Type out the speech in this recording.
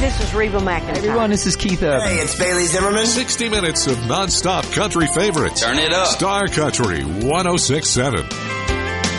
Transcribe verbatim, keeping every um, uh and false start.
this is Reba McEntire. Hey everyone, this is Keith Urban. Hey, it's Bailey Zimmerman. sixty minutes of non-stop country favorites. Turn it up. Star Country one oh six point seven.